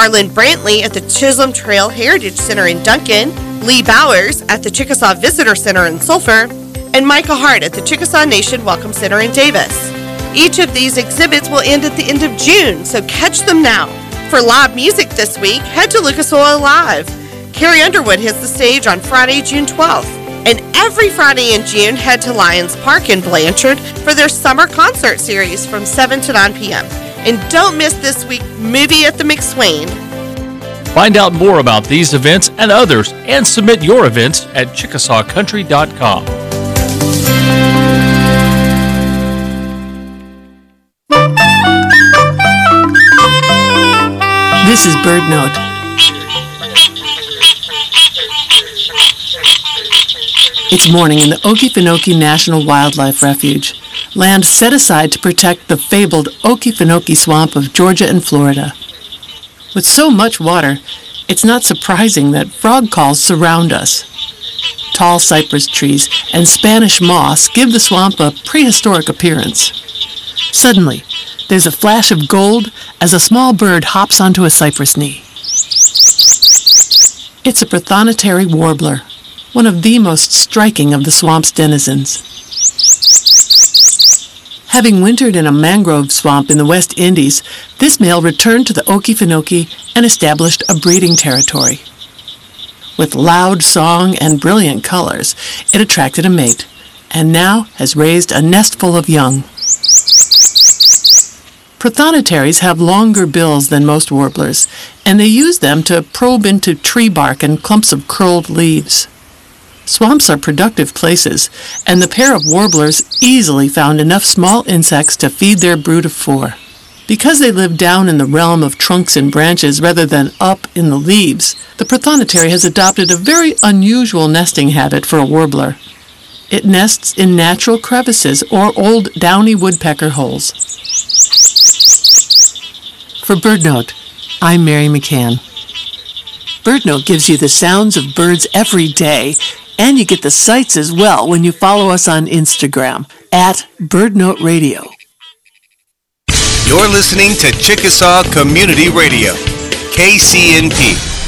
Marlon Brantley at the Chisholm Trail Heritage Center in Duncan, Lee Bowers at the Chickasaw Visitor Center in Sulphur, and Micah Hart at the Chickasaw Nation Welcome Center in Davis. Each of these exhibits will end at the end of June, so catch them now. For live music this week, head to Lucas Oil Live. Carrie Underwood hits the stage on Friday, June 12th. And every Friday in June, head to Lions Park in Blanchard for their summer concert series from 7 to 9 p.m. And don't miss this week's Movie at the McSwain. Find out more about these events and others and submit your events at ChickasawCountry.com. This is Bird Note. It's morning in the Okefenokee National Wildlife Refuge, land set aside to protect the fabled Okefenokee Swamp of Georgia and Florida. With so much water, it's not surprising that frog calls surround us. Tall cypress trees and Spanish moss give the swamp a prehistoric appearance. Suddenly, there's a flash of gold as a small bird hops onto a cypress knee. It's a prothonotary warbler, one of the most striking of the swamp's denizens. Having wintered in a mangrove swamp in the West Indies, this male returned to the Okefenokee and established a breeding territory. With loud song and brilliant colors, it attracted a mate, and now has raised a nestful of young. Prothonotaries have longer bills than most warblers, and they use them to probe into tree bark and clumps of curled leaves. Swamps are productive places, and the pair of warblers easily found enough small insects to feed their brood of 4. Because they live down in the realm of trunks and branches rather than up in the leaves, the prothonotary has adopted a very unusual nesting habit for a warbler. It nests in natural crevices or old downy woodpecker holes. For BirdNote, I'm Mary McCann. BirdNote gives you the sounds of birds every day, and you get the sights as well when you follow us on Instagram at BirdNote Radio. You're listening to Chickasaw Community Radio, KCNP.